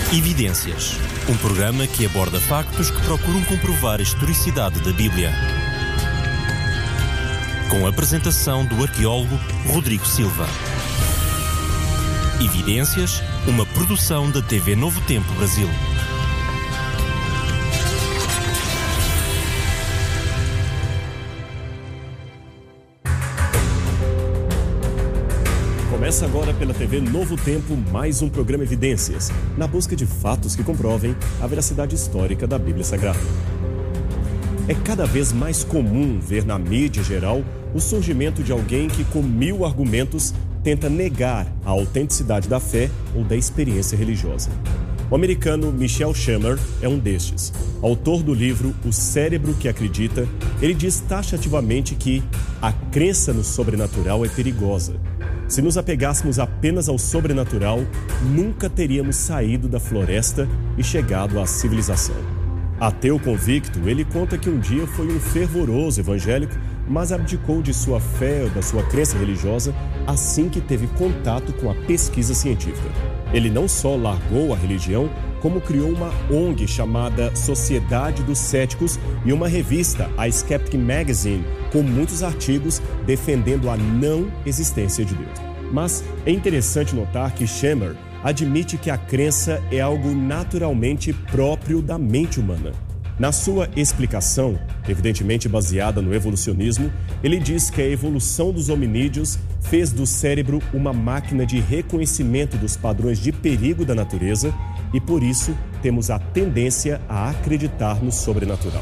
Evidências, um programa que aborda factos que procuram comprovar a historicidade da Bíblia. Com a apresentação do arqueólogo Rodrigo Silva. Evidências, uma produção da TV Novo Tempo Brasil. Começa agora pela TV Novo Tempo mais um programa Evidências, na busca de fatos que comprovem a veracidade histórica da Bíblia Sagrada. É cada vez mais comum ver na mídia geral o surgimento de alguém que, com 1000 argumentos, tenta negar a autenticidade da fé ou da experiência religiosa. O americano Michel Shermer é um destes. Autor do livro O Cérebro que Acredita, ele diz taxativamente que a crença no sobrenatural é perigosa. Se nos apegássemos apenas ao sobrenatural, nunca teríamos saído da floresta e chegado à civilização. Ateu convicto, ele conta que um dia foi um fervoroso evangélico, mas abdicou de sua fé ou da sua crença religiosa assim que teve contato com a pesquisa científica. Ele não só largou a religião, como criou uma ONG chamada Sociedade dos Céticos e uma revista, a Skeptic Magazine, com muitos artigos defendendo a não existência de Deus. Mas é interessante notar que Shermer admite que a crença é algo naturalmente próprio da mente humana. Na sua explicação, evidentemente baseada no evolucionismo, ele diz que a evolução dos hominídeos fez do cérebro uma máquina de reconhecimento dos padrões de perigo da natureza e, por isso, temos a tendência a acreditar no sobrenatural.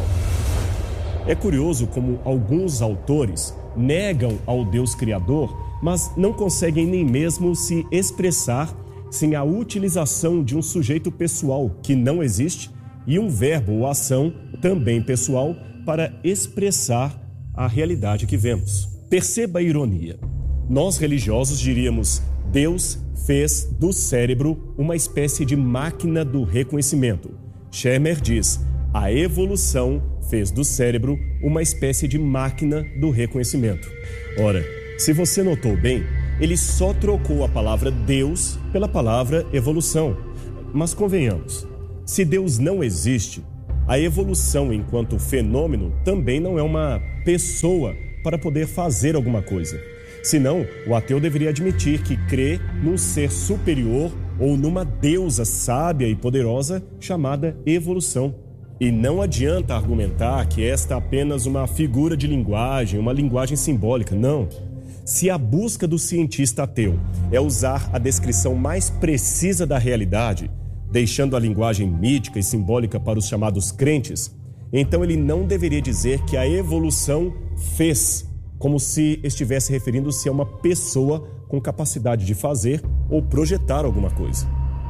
É curioso como alguns autores negam ao Deus Criador, mas não conseguem nem mesmo se expressar sem a utilização de um sujeito pessoal que não existe e um verbo ou ação também pessoal para expressar a realidade que vemos. Perceba a ironia. Nós religiosos diríamos: Deus fez do cérebro uma espécie de máquina do reconhecimento. Shermer diz: a evolução fez do cérebro uma espécie de máquina do reconhecimento. Ora, se você notou bem, ele só trocou a palavra Deus pela palavra evolução. Mas convenhamos, se Deus não existe, a evolução enquanto fenômeno também não é uma pessoa para poder fazer alguma coisa. Senão, o ateu deveria admitir que crê num ser superior ou numa deusa sábia e poderosa chamada evolução. E não adianta argumentar que esta é apenas uma figura de linguagem, uma linguagem simbólica, não. Se a busca do cientista ateu é usar a descrição mais precisa da realidade, deixando a linguagem mítica e simbólica para os chamados crentes, então ele não deveria dizer que a evolução fez, como se estivesse referindo-se a uma pessoa com capacidade de fazer ou projetar alguma coisa.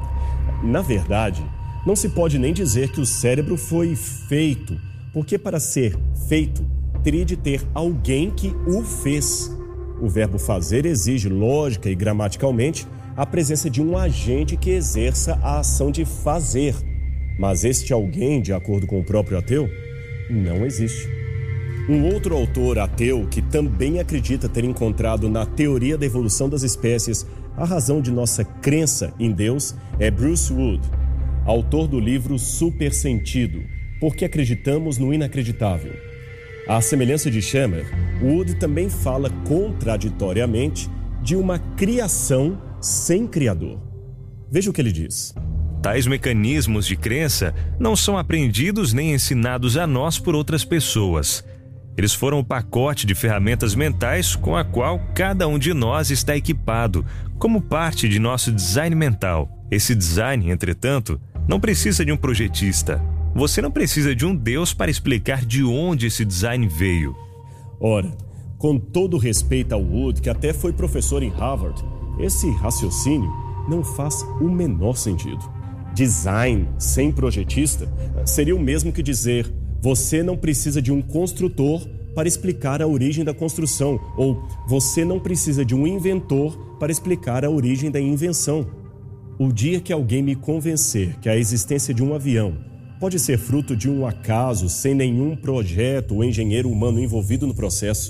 Na verdade, não se pode nem dizer que o cérebro foi feito, porque para ser feito, teria de ter alguém que o fez. O verbo fazer exige, lógica e gramaticalmente, a presença de um agente que exerça a ação de fazer. Mas este alguém, de acordo com o próprio ateu, não existe. Um outro autor ateu que também acredita ter encontrado na teoria da evolução das espécies a razão de nossa crença em Deus é Bruce Wood, autor do livro Supersentido, Porque Acreditamos no Inacreditável. À semelhança de Shermer, Wood também fala contraditoriamente de uma criação sem criador. Veja o que ele diz. Tais mecanismos de crença não são aprendidos nem ensinados a nós por outras pessoas. Eles foram o pacote de ferramentas mentais com a qual cada um de nós está equipado, como parte de nosso design mental. Esse design, entretanto, não precisa de um projetista. Você não precisa de um Deus para explicar de onde esse design veio. Ora, com todo respeito ao Wood, que até foi professor em Harvard, esse raciocínio não faz o menor sentido. Design sem projetista seria o mesmo que dizer: você não precisa de um construtor para explicar a origem da construção, ou você não precisa de um inventor para explicar a origem da invenção. O dia que alguém me convencer que a existência de um avião pode ser fruto de um acaso, sem nenhum projeto ou engenheiro humano envolvido no processo,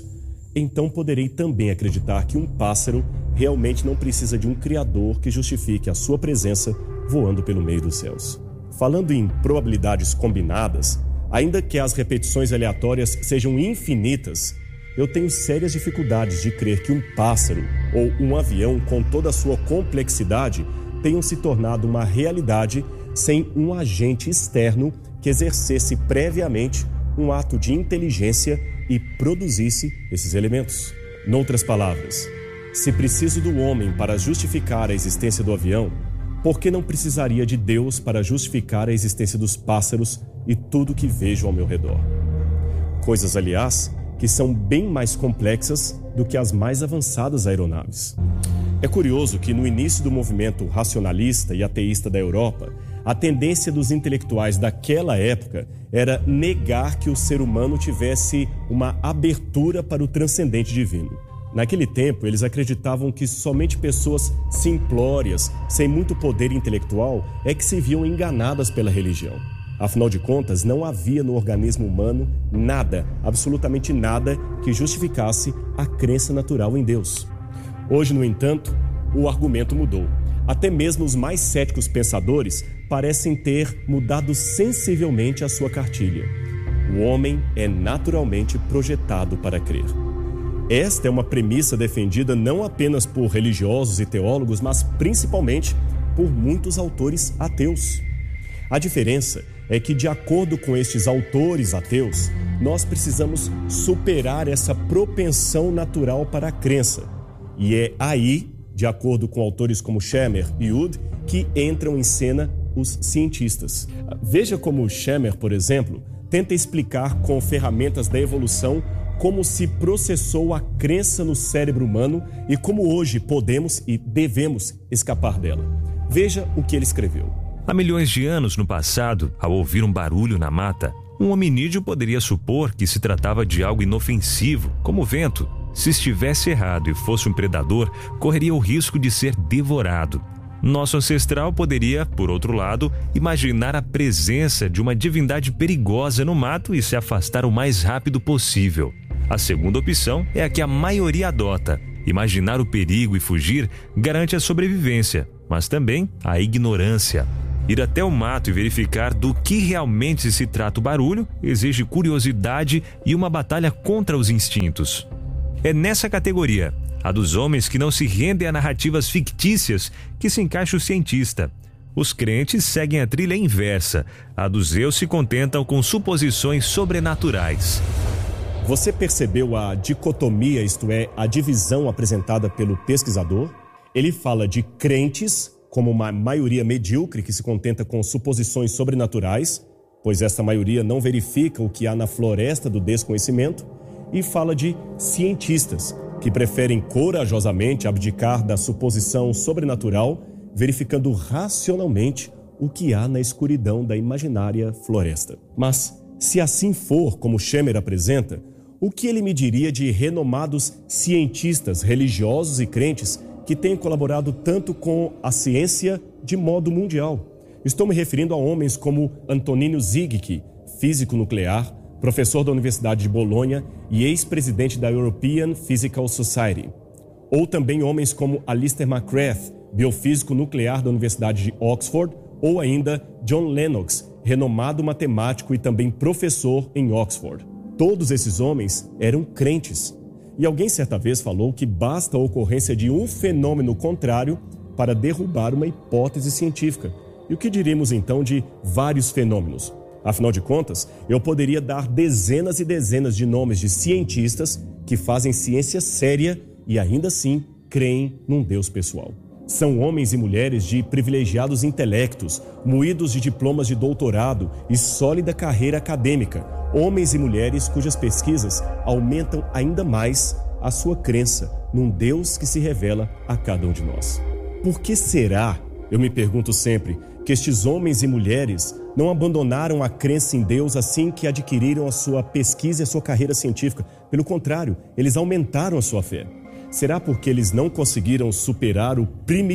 então poderei também acreditar que um pássaro realmente não precisa de um criador que justifique a sua presença voando pelo meio dos céus. Falando em probabilidades combinadas, ainda que as repetições aleatórias sejam infinitas, eu tenho sérias dificuldades de crer que um pássaro ou um avião, com toda a sua complexidade, tenham se tornado uma realidade sem um agente externo que exercesse previamente um ato de inteligência e produzisse esses elementos. Noutras palavras, se preciso do homem para justificar a existência do avião, por que não precisaria de Deus para justificar a existência dos pássaros e tudo que vejo ao meu redor? Coisas, aliás, que são bem mais complexas do que as mais avançadas aeronaves. É curioso que no início do movimento racionalista e ateísta da Europa, a tendência dos intelectuais daquela época era negar que o ser humano tivesse uma abertura para o transcendente divino. Naquele tempo, eles acreditavam que somente pessoas simplórias, sem muito poder intelectual, é que se viam enganadas pela religião. Afinal de contas, não havia no organismo humano nada, absolutamente nada, que justificasse a crença natural em Deus. Hoje, no entanto, o argumento mudou. Até mesmo os mais céticos pensadores parecem ter mudado sensivelmente a sua cartilha. O homem é naturalmente projetado para crer. Esta é uma premissa defendida não apenas por religiosos e teólogos, mas principalmente por muitos autores ateus. A diferença é que, de acordo com estes autores ateus, nós precisamos superar essa propensão natural para a crença. E é aí, de acordo com autores como Schemer e Wood, que entram em cena os cientistas. Veja como Schemer, por exemplo, tenta explicar com ferramentas da evolução como se processou a crença no cérebro humano e como hoje podemos e devemos escapar dela. Veja o que ele escreveu. Há milhões de anos no passado, ao ouvir um barulho na mata, um hominídeo poderia supor que se tratava de algo inofensivo, como o vento. Se estivesse errado e fosse um predador, correria o risco de ser devorado. Nosso ancestral poderia, por outro lado, imaginar a presença de uma divindade perigosa no mato e se afastar o mais rápido possível. A segunda opção é a que a maioria adota. Imaginar o perigo e fugir garante a sobrevivência, mas também a ignorância. Ir até o mato e verificar do que realmente se trata o barulho exige curiosidade e uma batalha contra os instintos. É nessa categoria, a dos homens que não se rendem a narrativas fictícias, que se encaixa o cientista. Os crentes seguem a trilha inversa. A dos eu se contentam com suposições sobrenaturais. Você percebeu a dicotomia, isto é, a divisão apresentada pelo pesquisador? Ele fala de crentes como uma maioria medíocre que se contenta com suposições sobrenaturais, pois essa maioria não verifica o que há na floresta do desconhecimento, e fala de cientistas, que preferem corajosamente abdicar da suposição sobrenatural, verificando racionalmente o que há na escuridão da imaginária floresta. Mas, se assim for, como Schemer apresenta, o que ele me diria de renomados cientistas religiosos e crentes que têm colaborado tanto com a ciência de modo mundial? Estou me referindo a homens como Antonino Zigic, físico nuclear, professor da Universidade de Bolonha e ex-presidente da European Physical Society. Ou também homens como Alistair McGrath, biofísico nuclear da Universidade de Oxford, ou ainda John Lennox, renomado matemático e também professor em Oxford. Todos esses homens eram crentes. E alguém certa vez falou que basta a ocorrência de um fenômeno contrário para derrubar uma hipótese científica. E o que diríamos então de vários fenômenos? Afinal de contas, eu poderia dar dezenas e dezenas de nomes de cientistas que fazem ciência séria e ainda assim creem num Deus pessoal. São homens e mulheres de privilegiados intelectos, moídos de diplomas de doutorado e sólida carreira acadêmica. Homens e mulheres cujas pesquisas aumentam ainda mais a sua crença num Deus que se revela a cada um de nós. Por que será, eu me pergunto sempre, que estes homens e mulheres não abandonaram a crença em Deus assim que adquiriram a sua pesquisa e a sua carreira científica? Pelo contrário, eles aumentaram a sua fé. Será porque eles não conseguiram superar o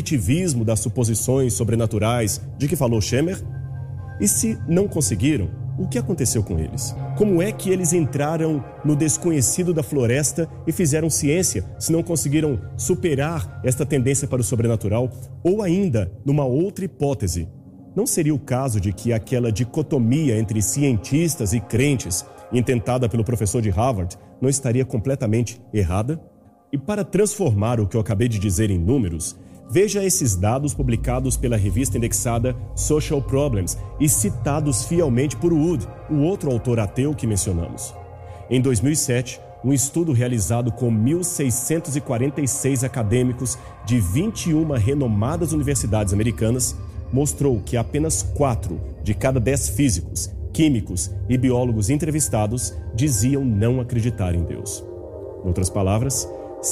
primitivismo das suposições sobrenaturais de que falou Schemer? E se não conseguiram, O que aconteceu com eles? Como é que eles entraram no desconhecido da floresta e fizeram ciência, se não conseguiram superar esta tendência para o sobrenatural? Ou ainda, numa outra hipótese, não seria o caso de que aquela dicotomia entre cientistas e crentes, intentada pelo professor de Harvard, não estaria completamente errada? E para transformar o que eu acabei de dizer em números, veja esses dados publicados pela revista indexada Social Problems e citados fielmente por Wood, o outro autor ateu que mencionamos. Em 2007, um estudo realizado com 1.646 acadêmicos de 21 renomadas universidades americanas mostrou que apenas 4 de cada 10 físicos, químicos e biólogos entrevistados diziam não acreditar em Deus. Em outras palavras,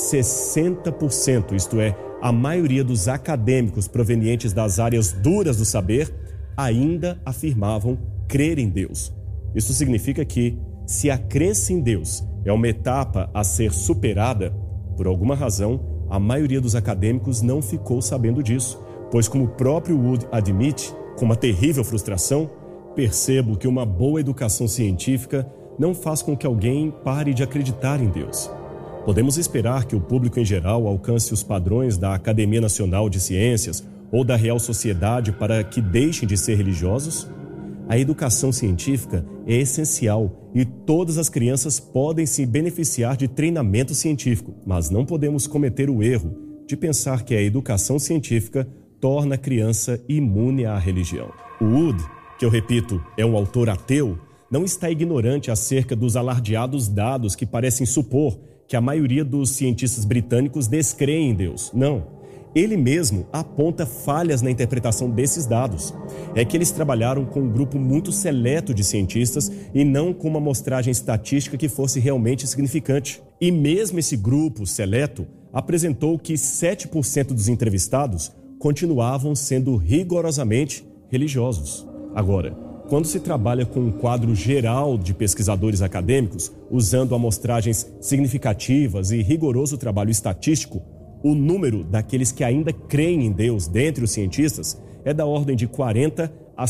60%, isto é, a maioria dos acadêmicos provenientes das áreas duras do saber, ainda afirmavam crer em Deus. Isso significa que, se a crença em Deus é uma etapa a ser superada, por alguma razão, a maioria dos acadêmicos não ficou sabendo disso, pois, como o próprio Wood admite, com uma terrível frustração, percebo que uma boa educação científica não faz com que alguém pare de acreditar em Deus. Podemos esperar que o público em geral alcance os padrões da Academia Nacional de Ciências ou da Real Sociedade para que deixem de ser religiosos? A educação científica é essencial e todas as crianças podem se beneficiar de treinamento científico, mas não podemos cometer o erro de pensar que a educação científica torna a criança imune à religião. O Wood, que eu repito, é um autor ateu, não está ignorante acerca dos alardeados dados que parecem supor que a maioria dos cientistas britânicos descreem em Deus. Não. Ele mesmo aponta falhas na interpretação desses dados. É que eles trabalharam com um grupo muito seleto de cientistas e não com uma amostragem estatística que fosse realmente significante. E mesmo esse grupo seleto apresentou que 7% dos entrevistados continuavam sendo rigorosamente religiosos. Agora, quando se trabalha com um quadro geral de pesquisadores acadêmicos, usando amostragens significativas e rigoroso trabalho estatístico, o número daqueles que ainda creem em Deus dentre os cientistas é da ordem de 40% a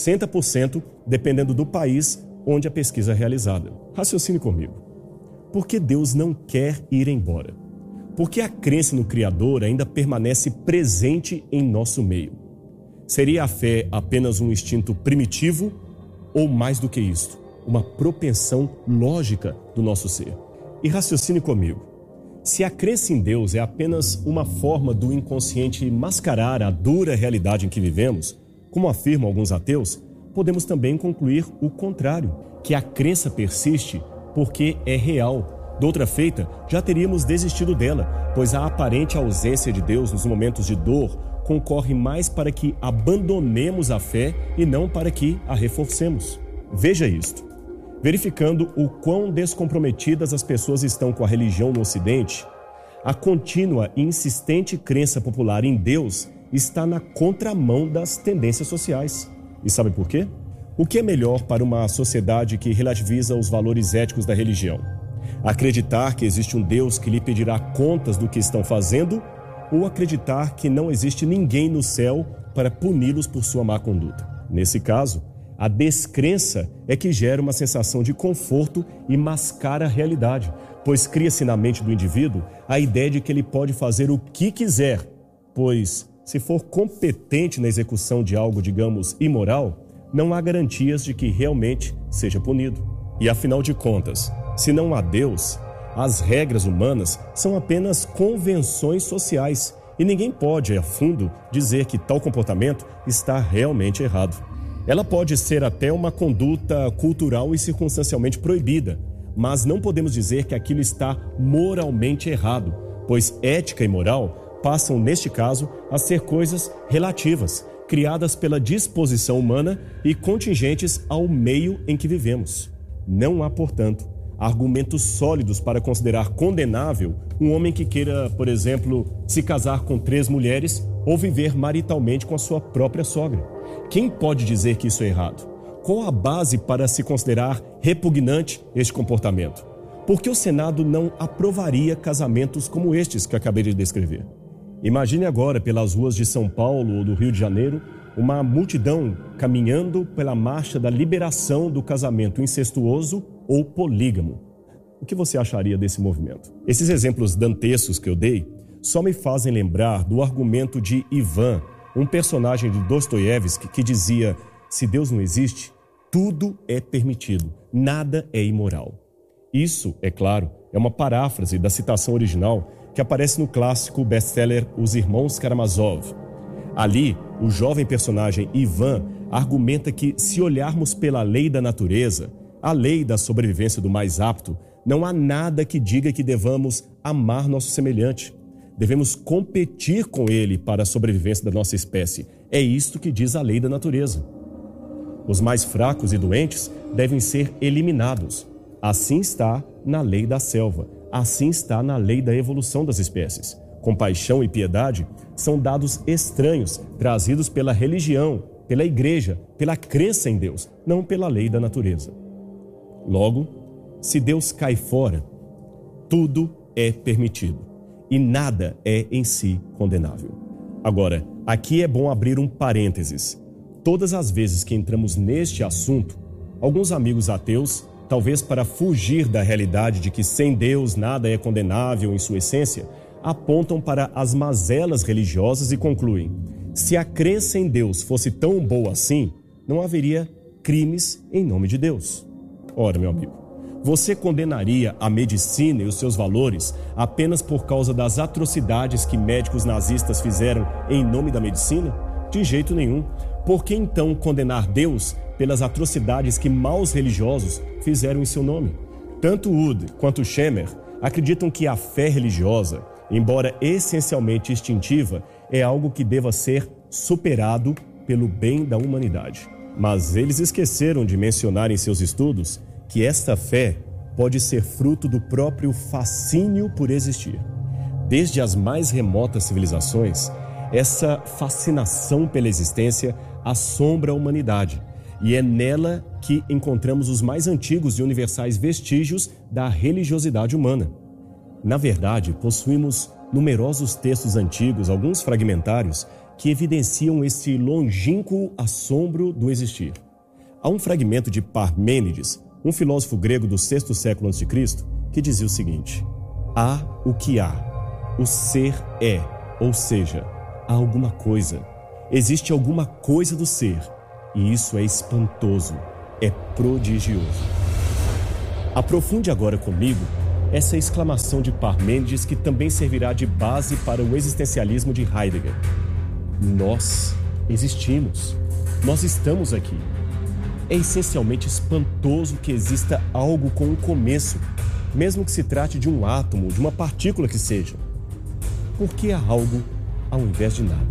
60%, dependendo do país onde a pesquisa é realizada. Raciocine comigo. Por que Deus não quer ir embora? Por que a crença no Criador ainda permanece presente em nosso meio? Seria a fé apenas um instinto primitivo ou, mais do que isto, uma propensão lógica do nosso ser? E raciocine comigo. Se a crença em Deus é apenas uma forma do inconsciente mascarar a dura realidade em que vivemos, como afirmam alguns ateus, podemos também concluir o contrário, que a crença persiste porque é real. Doutra feita, já teríamos desistido dela, pois a aparente ausência de Deus nos momentos de dor concorre mais para que abandonemos a fé e não para que a reforcemos. Veja isto. Verificando o quão descomprometidas as pessoas estão com a religião no Ocidente, a contínua e insistente crença popular em Deus está na contramão das tendências sociais. E sabe por quê? O que é melhor para uma sociedade que relativiza os valores éticos da religião? Acreditar que existe um Deus que lhe pedirá contas do que estão fazendo ou acreditar que não existe ninguém no céu para puni-los por sua má conduta? Nesse caso, a descrença é que gera uma sensação de conforto e mascara a realidade, pois cria-se na mente do indivíduo a ideia de que ele pode fazer o que quiser, pois, se for competente na execução de algo, digamos, imoral, não há garantias de que realmente seja punido. E afinal de contas, se não há Deus, as regras humanas são apenas convenções sociais e ninguém pode, a fundo, dizer que tal comportamento está realmente errado. Ela pode ser até uma conduta cultural e circunstancialmente proibida, mas não podemos dizer que aquilo está moralmente errado, pois ética e moral passam, neste caso, a ser coisas relativas, criadas pela disposição humana e contingentes ao meio em que vivemos. Não há, portanto, argumentos sólidos para considerar condenável um homem que queira, por exemplo, se casar com 3 mulheres ou viver maritalmente com a sua própria sogra. Quem pode dizer que isso é errado? Qual a base para se considerar repugnante este comportamento? Por que o Senado não aprovaria casamentos como estes que acabei de descrever? Imagine agora pelas ruas de São Paulo ou do Rio de Janeiro uma multidão caminhando pela marcha da liberação do casamento incestuoso ou polígamo. O que você acharia desse movimento? Esses exemplos dantescos que eu dei só me fazem lembrar do argumento de Ivan, um personagem de Dostoiévski que dizia: se Deus não existe, tudo é permitido, nada é imoral. Isso, é claro, é uma paráfrase da citação original que aparece no clássico best-seller Os Irmãos Karamazov. Ali, o jovem personagem Ivan argumenta que, se olharmos pela lei da natureza, a lei da sobrevivência do mais apto, não há nada que diga que devamos amar nosso semelhante. Devemos competir com ele para a sobrevivência da nossa espécie. É isto que diz a lei da natureza. Os mais fracos e doentes devem ser eliminados. Assim está na lei da selva. Assim está na lei da evolução das espécies. Compaixão e piedade são dados estranhos, trazidos pela religião, pela igreja, pela crença em Deus, não pela lei da natureza. Logo, se Deus cai fora, tudo é permitido e nada é em si condenável. Agora, aqui é bom abrir um parênteses. Todas as vezes que entramos neste assunto, alguns amigos ateus, talvez para fugir da realidade de que sem Deus nada é condenável em sua essência, apontam para as mazelas religiosas e concluem: se a crença em Deus fosse tão boa assim, não haveria crimes em nome de Deus. Ora, meu amigo, você condenaria a medicina e os seus valores apenas por causa das atrocidades que médicos nazistas fizeram em nome da medicina? De jeito nenhum. Por que então condenar Deus pelas atrocidades que maus religiosos fizeram em seu nome? Tanto Wood quanto Schemer acreditam que a fé religiosa, embora essencialmente instintiva, é algo que deva ser superado pelo bem da humanidade. Mas eles esqueceram de mencionar em seus estudos que esta fé pode ser fruto do próprio fascínio por existir. Desde as mais remotas civilizações, essa fascinação pela existência assombra a humanidade, e é nela que encontramos os mais antigos e universais vestígios da religiosidade humana. Na verdade, possuímos numerosos textos antigos, alguns fragmentários, que evidenciam esse longínquo assombro do existir. Há um fragmento de Parmênides, um filósofo grego do VI século a.C., que dizia o seguinte: há o que há, o ser é, ou seja, há alguma coisa, existe alguma coisa do ser, e isso é espantoso, é prodigioso. Aprofunde agora comigo essa exclamação de Parmênides, que também servirá de base para o existencialismo de Heidegger. Nós existimos, nós estamos aqui. É essencialmente espantoso que exista algo com um começo, mesmo que se trate de um átomo, de uma partícula que seja. Por que há algo ao invés de nada?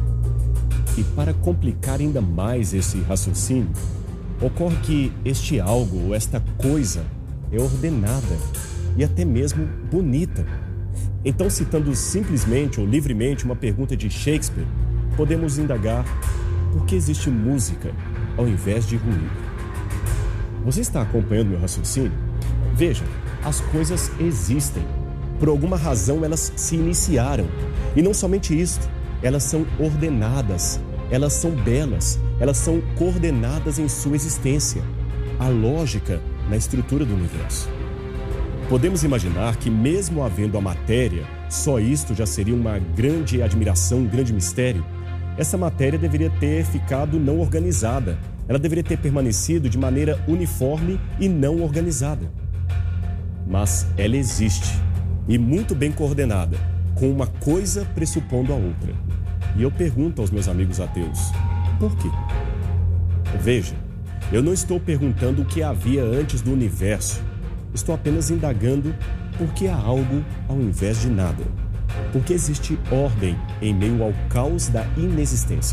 E para complicar ainda mais esse raciocínio, ocorre que este algo ou esta coisa é ordenada e até mesmo bonita. Então, citando simplesmente ou livremente uma pergunta de Shakespeare, podemos indagar: por que existe música ao invés de ruído? Você está acompanhando meu raciocínio? Veja, as coisas existem. Por alguma razão elas se iniciaram. E não somente isso, elas são ordenadas, elas são belas, elas são coordenadas em sua existência. A lógica na estrutura do universo. Podemos imaginar que, mesmo havendo a matéria, só isto já seria uma grande admiração, um grande mistério. Essa matéria deveria ter ficado não organizada. Ela deveria ter permanecido de maneira uniforme e não organizada. Mas ela existe, e muito bem coordenada, com uma coisa pressupondo a outra. E eu pergunto aos meus amigos ateus: por quê? Veja, eu não estou perguntando o que havia antes do universo. Estou apenas indagando por que há algo ao invés de nada. Porque existe ordem em meio ao caos da inexistência.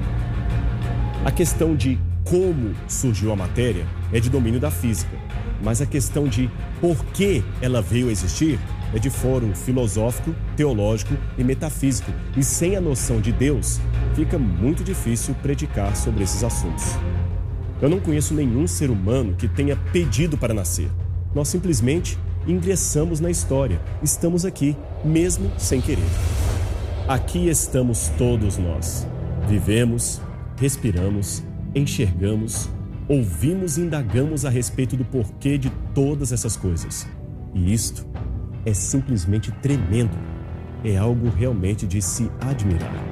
A questão de como surgiu a matéria é de domínio da física, mas a questão de por que ela veio a existir é de fórum filosófico, teológico e metafísico, e sem a noção de Deus, fica muito difícil predicar sobre esses assuntos. Eu não conheço nenhum ser humano que tenha pedido para nascer. Nós simplesmente ingressamos na história, estamos aqui, mesmo sem querer. Aqui estamos todos nós. Vivemos, respiramos, enxergamos, ouvimos e indagamos a respeito do porquê de todas essas coisas. E isto é simplesmente tremendo. É algo realmente de se admirar.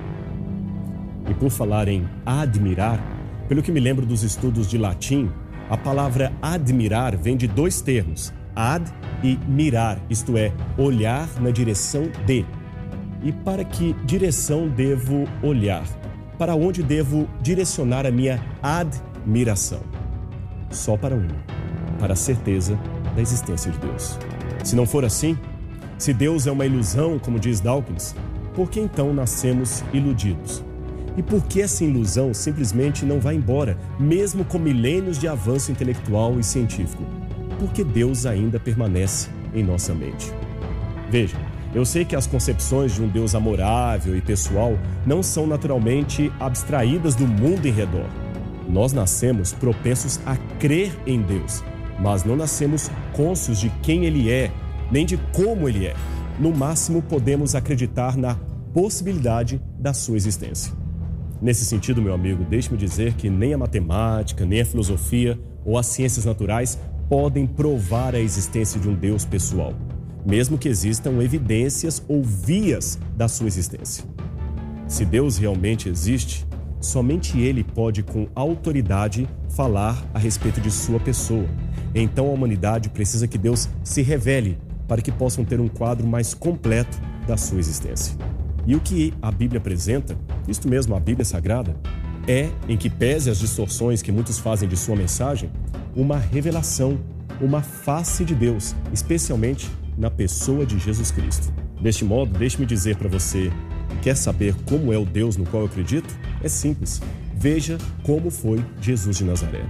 E por falar em admirar, pelo que me lembro dos estudos de latim, a palavra admirar vem de dois termos, ad e mirar, isto é, olhar na direção de. E para que direção devo olhar? Para onde devo direcionar a minha admiração? Só para uma, para a certeza da existência de Deus. Se não for assim, se Deus é uma ilusão, como diz Dawkins, por que então nascemos iludidos? E por que essa ilusão simplesmente não vai embora, mesmo com milênios de avanço intelectual e científico? Porque Deus ainda permanece em nossa mente. Veja, eu sei que as concepções de um Deus amorável e pessoal não são naturalmente abstraídas do mundo em redor. Nós nascemos propensos a crer em Deus, mas não nascemos cônscios de quem Ele é, nem de como Ele é. No máximo, podemos acreditar na possibilidade da sua existência. Nesse sentido, meu amigo, deixe-me dizer que nem a matemática, nem a filosofia ou as ciências naturais podem provar a existência de um Deus pessoal, mesmo que existam evidências ou vias da sua existência. Se Deus realmente existe, somente Ele pode, com autoridade, falar a respeito de sua pessoa. Então a humanidade precisa que Deus se revele para que possam ter um quadro mais completo da sua existência. E o que a Bíblia apresenta, isto mesmo, a Bíblia Sagrada, é, em que pese as distorções que muitos fazem de sua mensagem, uma revelação, uma face de Deus, especialmente na pessoa de Jesus Cristo. Deste modo, deixe-me dizer para você, quer saber como é o Deus no qual eu acredito? É simples, veja como foi Jesus de Nazaré.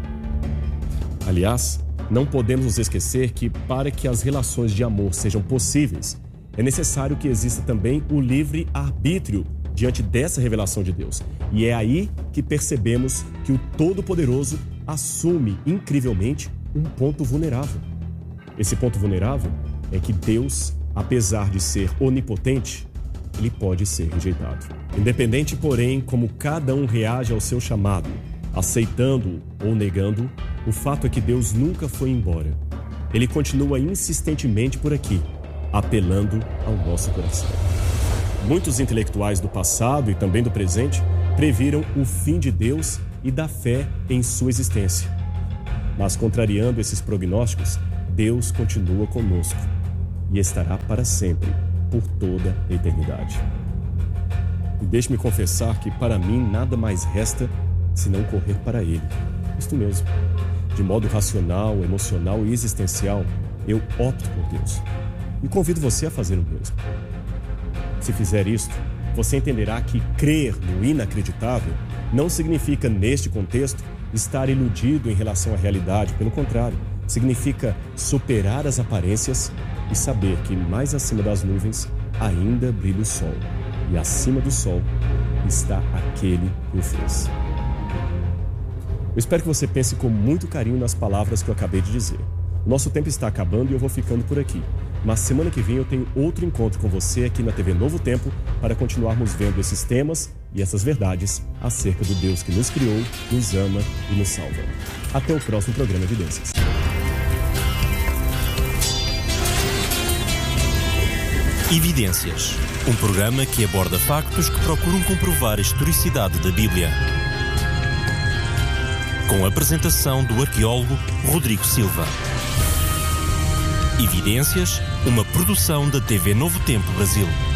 Aliás, não podemos nos esquecer que, para que as relações de amor sejam possíveis, é necessário que exista também o livre-arbítrio diante dessa revelação de Deus. E é aí que percebemos que o Todo-Poderoso assume, incrivelmente, um ponto vulnerável. Esse ponto vulnerável é que Deus, apesar de ser onipotente, ele pode ser rejeitado. Independente, porém, como cada um reage ao seu chamado, aceitando-o ou negando-o, o fato é que Deus nunca foi embora. Ele continua insistentemente por aqui, apelando ao nosso coração. Muitos intelectuais do passado e também do presente previram o fim de Deus e da fé em sua existência. Mas, contrariando esses prognósticos, Deus continua conosco e estará para sempre, por toda a eternidade. E deixe-me confessar que, para mim, nada mais resta senão correr para Ele. Isto mesmo. De modo racional, emocional e existencial, eu opto por Deus. E convido você a fazer o mesmo. Se fizer isto, você entenderá que crer no inacreditável não significa, neste contexto, estar iludido em relação à realidade. Pelo contrário, significa superar as aparências e saber que mais acima das nuvens ainda brilha o sol. E acima do sol está aquele que o fez. Eu espero que você pense com muito carinho nas palavras que eu acabei de dizer. Nosso tempo está acabando e eu vou ficando por aqui. Mas semana que vem eu tenho outro encontro com você aqui na TV Novo Tempo para continuarmos vendo esses temas e essas verdades acerca do Deus que nos criou, nos ama e nos salva. Até o próximo programa Evidências. Evidências, um programa que aborda factos que procuram comprovar a historicidade da Bíblia. Com a apresentação do arqueólogo Rodrigo Silva. Evidências, uma produção da TV Novo Tempo Brasil.